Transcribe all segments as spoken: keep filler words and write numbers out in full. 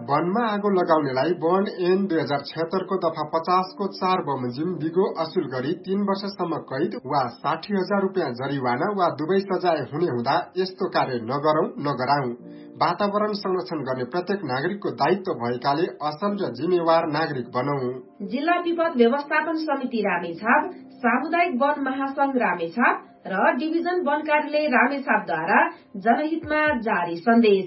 वनमा आगो लगाउनेलाई वन ऐन दुई हजार छत्तर को दफा पचास को चार बमोजिम बिगो असुल गरी तीन वर्षसम्म कैद वा साठी हजार रुपियाँ जरिवाना वा दुवै सजाय हुने हुँदा यस्तो कार्य नगरौं नगराउँ। वातावरण संरक्षण गर्ने प्रत्येक नागरिकको दायित्व भएकाले असल र जिम्मेवार नागरिक बनौं। जिल्ला विपद व्यवस्थापन समिति रामेछाप, सामुदायिक वन महासंघ रामेछाप र डिभिजन वन कार्यालय रामेछापद्वारा जनहितमा जारी सन्देश।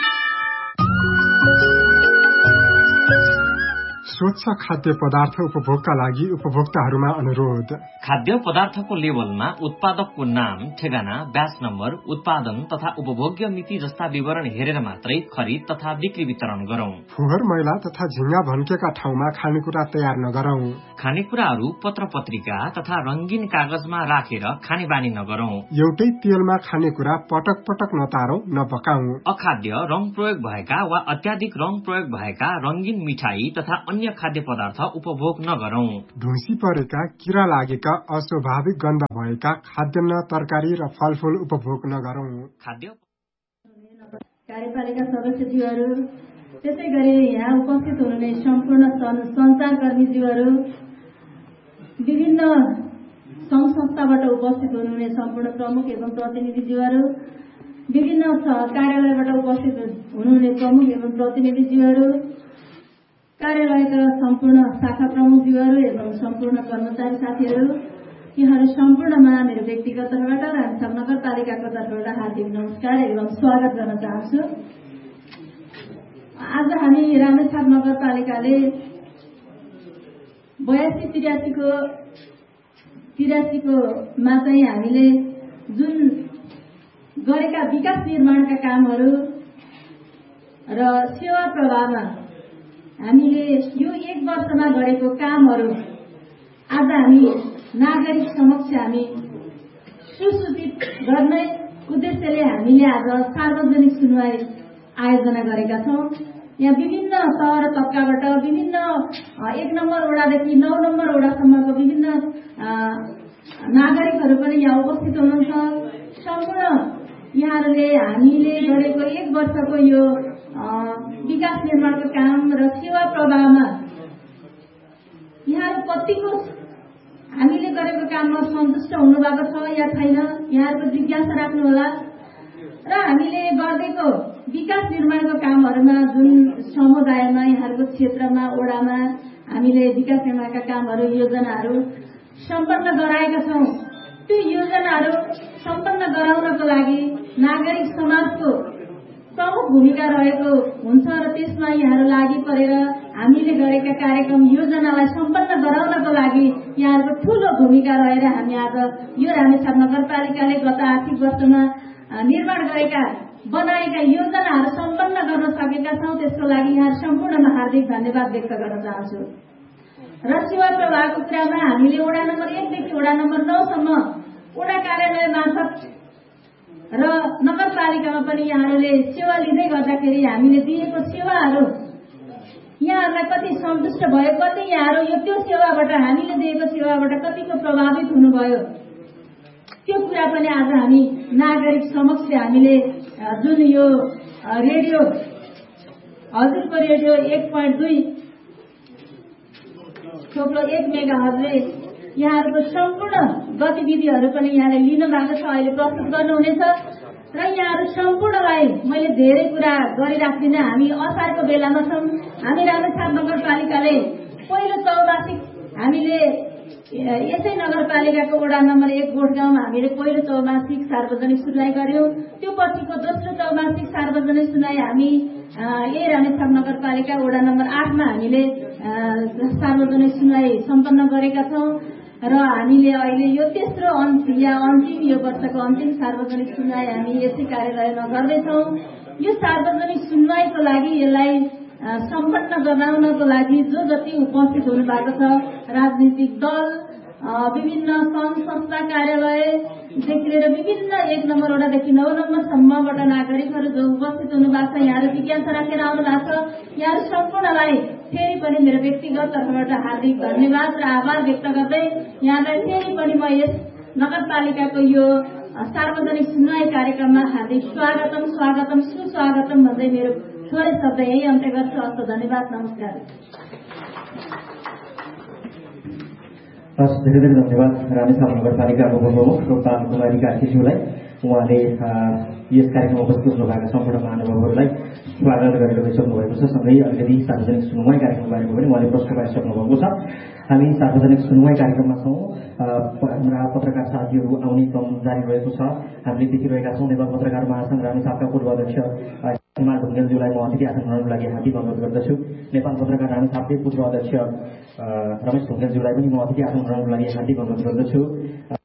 स्वच्छ खाद्य पदार्थ उपभोगका लागि उपभोक्ताहरूमा अनुरोध। खाद्य पदार्थको लेबलमा उत्पादकको नाम, ठेगाना, ब्याच नम्बर, उत्पादन तथा उपभोग्य मिति जस्ता विवरण हेरेर मात्रै खरिद तथा बिक्री वितरण गरौं। फोहोर मैला तथा झिंगा भन्केका ठाउँमा खानेकुरा तयार नगरौं। खानेकुराहरू पत्र पत्रिका तथा रंगीन कागजमा राखेर खाने बानी नगरौं। एउटै तेलमा खानेकुरा पटक पटक नतारौं, नपकाउँ। अखाद्य रंग प्रयोग भएका वा अत्याधिक रंग प्रयोग भएका रंगीन मिठाई तथा अन्य खाद्य पदार्थ उपभोग नगरौं। ढुसी परेका, किरा लागेका, अस्वाभाविक गन्ध भएका खाद्यान्न, तरकारी र फलफूल उपभोग नगरौं। खाद्य कार्यपालिका सदस्यज्यूहरू, त्यसै गरी यहाँ उपस्थित हुनुहुने सम्पूर्ण सञ्चारकर्मीज्यूहरू, विभिन्न संघ संस्थाबाट उपस्थित हुनुहुने सम्पूर्ण प्रमुख एवं प्रतिनिधिज्यूहरू, विभिन्न कार्यालयबाट उपस्थित हुनुहुने प्रमुख एवं प्रतिनिधिज्यूहरू, कार्यालयका सम्पूर्ण शाखा प्रमुखज्यूहरू एवं सम्पूर्ण कर्मचारी साथीहरू, यहाँहरू सम्पूर्णमा मेरो व्यक्तिगत तर्फबाट रामेछाप नगरपालिकाको तर्फबाट हार्दिक नमस्कार एवं स्वागत गर्न चाहन्छु। आज हामी रामेछाप नगरपालिकाले बयासी त्रियासीको त्रियासीको मा चाहिँ हामीले जुन गरेका विकास निर्माणका कामहरू र सेवा प्रवाहमा हामीले यो एक वर्षमा गरेको कामहरू आज हामी नागरिक समक्ष हामी सुसूचित गर्ने उद्देश्यले हामीले आज सार्वजनिक सुनवाई आयोजना गरेका छौं। यहाँ विभिन्न तह र तबकाबाट विभिन्न एक नम्बर वडादेखि नौ नम्बर वडासम्मको विभिन्न नागरिकहरू पनि यहाँ उपस्थित हुनुहुन्छ। सम्पूर्ण यहाँहरूले हामीले गरेको एक वर्षको यो विकास निर्माणको काम र सेवा प्रवाहमा यहाँहरू कतिको हामीले गरेको काममा सन्तुष्ट हुनुभएको छ या छैन, यहाँहरूको जिज्ञासा राख्नुहोला। र हामीले गर्दैको विकास निर्माणको कामहरूमा जुन समुदायमा यहाँहरूको क्षेत्रमा ओडामा हामीले विकास निर्माणका कामहरू योजनाहरू सम्पन्न गराएका छौं, त्यो योजनाहरू सम्पन्न गराउनको लागि नागरिक समाजको प्रमुख भूमिका रहेको हुन्छ र त्यसमा यहाँहरू लागि परेर हामीले गरेका कार्यक्रम योजनालाई सम्पन्न गराउनको लागि यहाँहरूको ठूलो भूमिका रहेर हामी आज यो रामेछाप नगरपालिकाले गत आर्थिक वर्षमा निर्माण गरेका बनाएका योजनाहरू सम्पन्न गर्न सकेका छौं। त्यसको लागि यहाँ सम्पूर्णमा हार्दिक धन्यवाद व्यक्त गर्न चाहन्छु। र सेवा प्रवाहको कुरामा हामीले वडा नम्बर एकदेखि वडा नम्बर नौसम्म वडा कार्यालय मार्फत र नगरपालिकामा पनि यहाँहरूले सेवा लिँदै गर्दाखेरि हामीले दिएको सेवाहरू यहाँहरूलाई कति सन्तुष्ट भयो, कति यहाँहरू यो त्यो सेवाबाट हामीले दिएको सेवाबाट कतिको प्रभावित हुनुभयो, त्यो कुरा पनि आज हामी नागरिक समक्ष हामीले जुन यो रेडियो हजुरको रेडियो एक पोइन्ट दुई थोप्लो एक मेगा हजले यहाँहरूको सम्पूर्ण गतिविधिहरू पनि यहाँले लिनु भएको छ, अहिले प्रस्तुत गर्नुहुनेछ। र यहाँहरू सम्पूर्णलाई मैले धेरै कुरा गरिराख्दिन। हामी असारको बेलामा छौं। हामी रामेछाप नगरपालिकाले पहिलो चौमासिक हामीले यसै नगरपालिकाको वडा नम्बर एक गोठगाउँमा हामीले पहिलो चौमासिक सार्वजनिक सुनवाई गर्यौं। त्यो पछिको दोस्रो चौमासिक सार्वजनिक सुनवाई हामी यही रामेछाप नगरपालिका वडा नम्बर आठमा हामीले सार्वजनिक सुनवाई सम्पन्न गरेका छौं र हामीले अहिले यो तेस्रो अन्तिम या अन्तिम यो वर्षको अन्तिम सार्वजनिक सुनवाई हामी यसै कार्यालयमा गर्दैछौं। यो सार्वजनिक सुनवाईको लागि यसलाई सम्पन्न गराउनको लागि जो जति उपस्थित हुनु भएको छ, राजनीतिक दल, विभिन्न संघ संस्था कार्यालयदेखि लिएर विभिन्न एक नम्बर वडादेखि नौ नम्बरसम्मबाट नागरिकहरू जो उपस्थित हुनु भएको छ, यहाँहरू जिज्ञासा राखेर आउनु भएको छ, यहाँहरू सम्पूर्णलाई फेरि पनि मेरो व्यक्तिगत तर्फबाट हार्दिक धन्यवाद र आभार व्यक्त गर्दै यहाँलाई फेरि पनि म यस नगरपालिकाको यो सार्वजनिक सुनवाई कार्यक्रममा हार्दिक स्वागतम स्वागतम सुस्वागतम भन्दै मेरो थोरै शब्द यही अन्त्य गर्छु। हस्त धन्यवाद, नमस्कार। हस्, धेरै धेरै धन्यवाद रामेछाप नगरपालिकाको उपप्रमुख रोक्तान कुमारी कार्कीज्यूलाई। उहाँले यस कार्यक्रममा उपस्थित हुनुभएका सम्पूर्ण महानुभावहरूलाई स्वागत गरेर गइसक्नु भएको छ। सँगै अलिकति सार्वजनिक सुनवाई कार्यक्रम बारेमा पनि उहाँले प्रश्न पाइसक्नु भएको छ। हामी सार्वजनिक सुनवाई कार्यक्रममा छौँ। हाम्रा पत्रकार साथीहरू आउने क्रम जारी रहेको छ। हामीले देखिरहेका छौँ नेपाल पत्रकार महासंघ रामेछापका पूर्व अध्यक्ष हिमाल ढुङ्गेलज्यूलाई म अतिथि आसन ग्रहणको लागि हार्दिक अनुरोध गर्दछु। नेपाल पत्रकार रामेछापकै पूर्व अध्यक्ष रमेश ढुङ्गेलज्यूलाई पनि म अतिथि आसन ग्रहणको लागि हार्दिक अनुरोध गर्दछु।